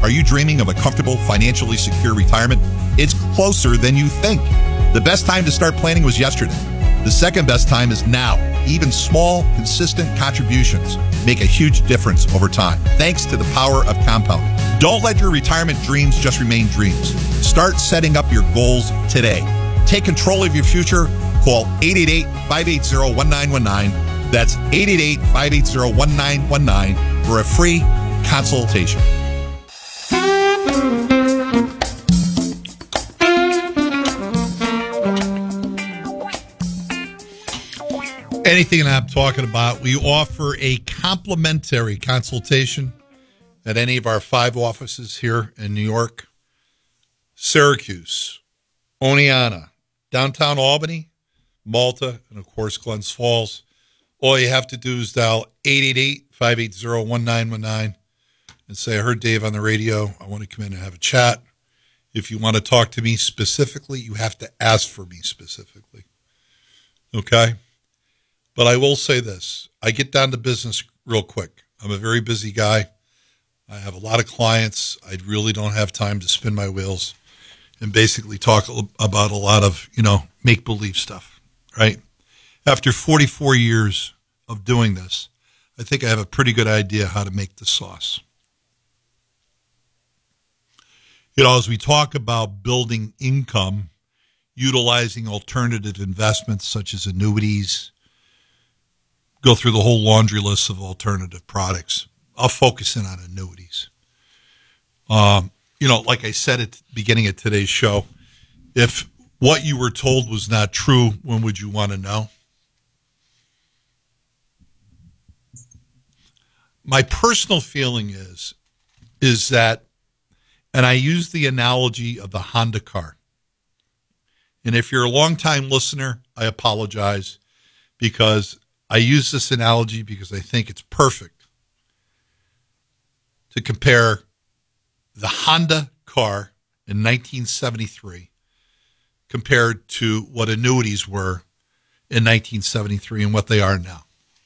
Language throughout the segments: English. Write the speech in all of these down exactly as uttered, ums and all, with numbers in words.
Are you dreaming of a comfortable, financially secure retirement? It's closer than you think. The best time to start planning was yesterday. The second best time is now. Even small, consistent contributions make a huge difference over time, thanks to the power of compounding. Don't let your retirement dreams just remain dreams. Start setting up your goals today. Take control of your future. Call eight eight eight, five eight zero, one nine one nine. That's eight eight eight, five eight zero, one nine one nine for a free consultation. Anything that I'm talking about, we offer a complimentary consultation at any of our five offices here in New York, Syracuse, Oneonta, downtown Albany, Malta, and, of course, Glens Falls. All you have to do is dial eight eight eight, five eight zero, one nine one nine and say, I heard Dave on the radio. I want to come in and have a chat. If you want to talk to me specifically, you have to ask for me specifically. Okay? But I will say this. I get down to business real quick. I'm a very busy guy. I have a lot of clients. I really don't have time to spin my wheels and basically talk about a lot of, you know, make-believe stuff, right? After forty-four years of doing this, I think I have a pretty good idea how to make the sauce. You know, as we talk about building income, utilizing alternative investments such as annuities, go through the whole laundry list of alternative products. I'll focus in on annuities. Um, you know, like I said at the beginning of today's show, if what you were told was not true, when would you want to know? My personal feeling is, is that, and I use the analogy of the Honda car. And if you're a longtime listener, I apologize, because I use this analogy because I think it's perfect to compare the Honda car in nineteen seventy-three compared to what annuities were in nineteen seventy-three and what they are now.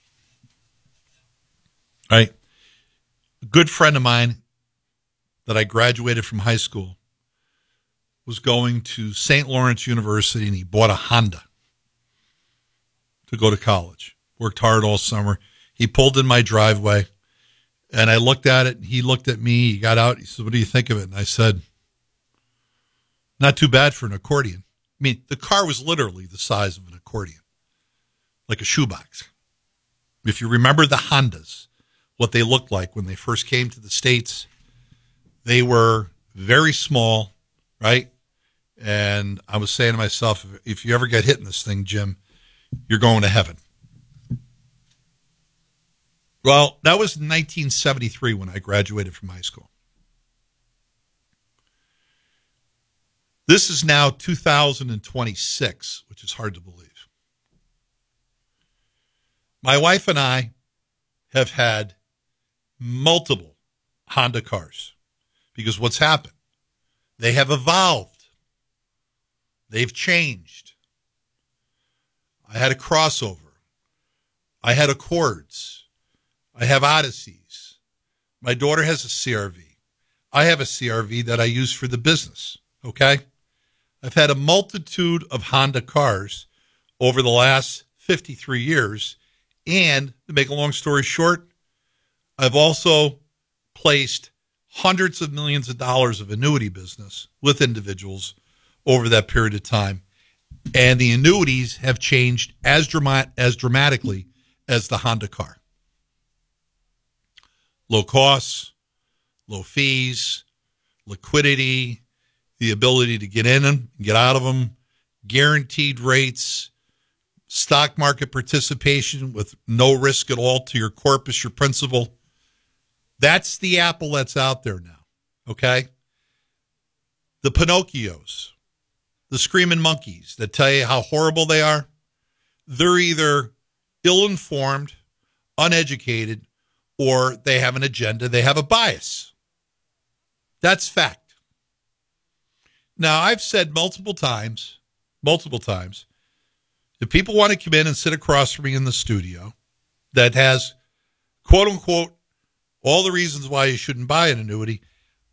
Right? A good friend of mine that I graduated from high school was going to Saint Lawrence University, and he bought a Honda to go to college. Worked hard all summer. He pulled in my driveway, and I looked at it, and he looked at me. He got out. He said, what do you think of it? And I said, not too bad for an accordion. I mean, the car was literally the size of an accordion, like a shoebox. If you remember the Hondas, what they looked like when they first came to the States, they were very small, right? And I was saying to myself, if you ever get hit in this thing, Jim, you're going to heaven. Well, that was nineteen seventy-three when I graduated from high school. This is now two thousand twenty-six, which is hard to believe. My wife and I have had multiple Honda cars because what's happened? They have evolved. They've changed. I had a crossover. I had Accords. I have Odysseys. My daughter has a C R V. I have a C R V that I use for the business, okay? I've had a multitude of Honda cars over the last fifty-three years, and to make a long story short, I've also placed hundreds of millions of dollars of annuity business with individuals over that period of time, and the annuities have changed as dramat- as dramatically as the Honda car. Low costs, low fees, liquidity, the ability to get in them, get out of them, guaranteed rates, stock market participation with no risk at all to your corpus, your principal. That's the apple that's out there now, okay? The Pinocchios, the screaming monkeys that tell you how horrible they are, they're either ill-informed, uneducated, or they have an agenda, they have a bias. That's fact. Now, I've said multiple times, multiple times, if people want to come in and sit across from me in the studio that has, quote unquote, all the reasons why you shouldn't buy an annuity,